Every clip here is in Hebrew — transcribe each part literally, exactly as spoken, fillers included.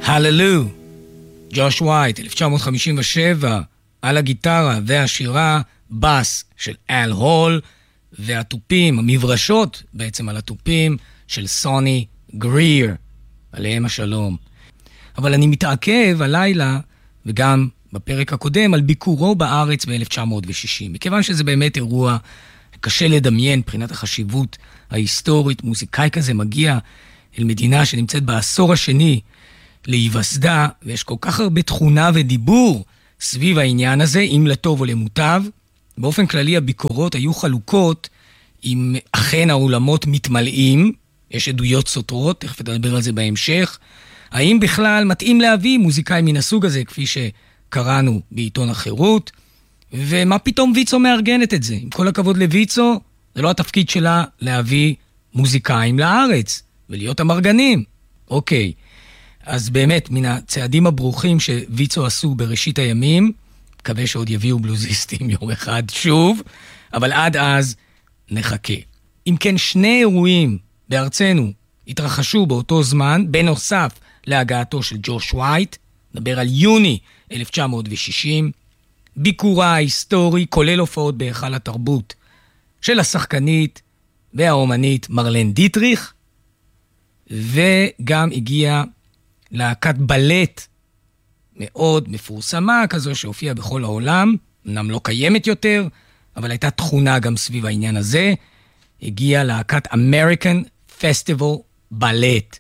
הללו, ג'וש ווייט, אלף תשע מאות חמישים ושבע, על הגיטרה והשירה, בס של אל הול, והטופים, המברשות בעצם על הטופים של סוני גריר, עליהם השלום. אבל אני מתעכב הלילה, וגם בפרק הקודם, על ביקורו בארץ ב-אלף תשע מאות שישים. מכיוון שזה באמת אירוע קשה לדמיין מבחינת החשיבות ההיסטורית, מוזיקאי כזה מגיע אל מדינה שנמצאת בעשור השני להיווסדה, ויש כל כך הרבה תכונה ודיבור סביב העניין הזה, אם לטוב או למוטב. באופן כללי הביקורות היו חלוקות, אם אכן האולמות מתמלאים, יש עדויות סותרות, תכף נדבר על זה בהמשך, האם בכלל מתאים להביא מוזיקאי מן הסוג הזה, כפי שקראנו בעיתון החירות, ומה פתאום ויצו מארגנת את זה? עם כל הכבוד לויצו, זה לא התפקיד שלה להביא מוזיקאים לארץ, ולהיות המרגנים. אוקיי, אז באמת, מן הצעדים הברוכים שוויצו עשו בראשית הימים, מקווה שעוד יביאו בלוזיסטים יום אחד שוב, אבל עד אז נחכה. אם כן, שני אירועים בארצנו התרחשו באותו זמן, בנוסף להגעתו של ג'וש ווייט, נדבר על יוני אלף תשע מאות שישים, ביקורה ההיסטורי, כולל הופעות בהיכל התרבות של השחקנית והאומנית מרלן דיטריך, וגם הגיעה להקת בלט מאוד מפורסמה, כזו שהופיעה בכל העולם, אמנם לא קיימת יותר, אבל הייתה תכונה גם סביב העניין הזה, הגיעה להקת American Festival בלט,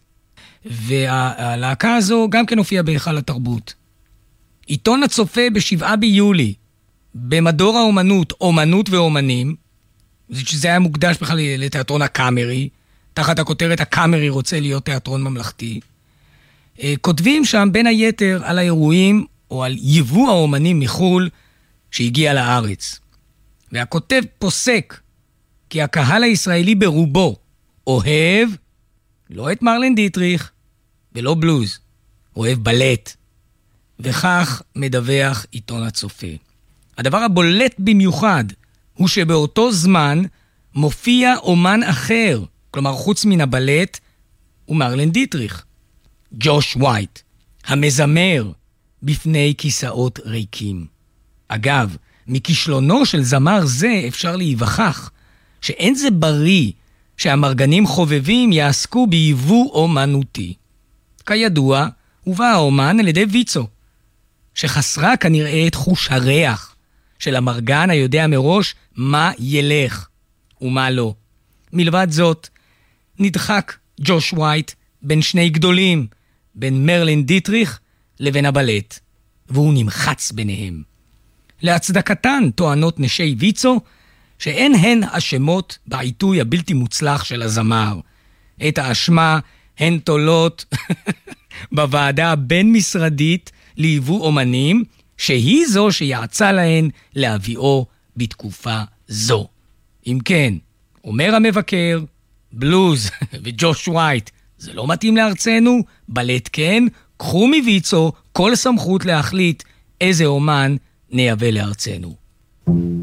והלהקה הזו גם כן הופיעה בהיכל התרבות. עיתון הצופה בשבעה ביולי, במדור האומנות, אומנות ואומנים, שזה היה מוקדש בכלל לתיאטרון הקאמרי, תחת הכותרת הקאמרי רוצה להיות תיאטרון ממלכתי, כותבים שם בין היתר על האירועים או על ייבוא האומנים מחול שהגיע לארץ. והכותב פוסק כי הקהל הישראלי ברובו אוהב לא את מרלן דיטריך ולא בלוז, אוהב בלט. וכך מדווח עיתון הצופה. הדבר הבולט במיוחד הוא שבאותו זמן מופיע אומן אחר, כלומר חוץ מן הבלט, הוא מרלן דיטריך. ג'וש ווייט, המזמר בפני כיסאות ריקים. אגב, מכישלונו של זמר זה אפשר להיווכח שאין זה בריא שהמרגנים חובבים יעסקו ביבוא אומנותי. כידוע, הובא האומן על ידי ויצו, שחסרה כנראה את חוש הריח של המרגן היודע מראש מה ילך ומה לא. מלבד זאת, נדחק ג'וש ווייט בין שני גדולים, בין מרלן דיטריך לבין הבלט, והוא נמחץ ביניהם. להצדקתן טוענות נשי ויצו, שאין הן אשמות בעיתוי הבלתי מוצלח של הזמר. את האשמה הן תולות בוועדה הבין-משרדית ליבוא אומנים, שהיא זו שיעצה להן להביאו בתקופה זו. אם כן, אומר המבקר, בלוז וג'וש ווייט, זה לא מתאים לארצנו, בלט כן, קחו מויצו כל סמכות להחליט איזה אומן נייבא לארצנו.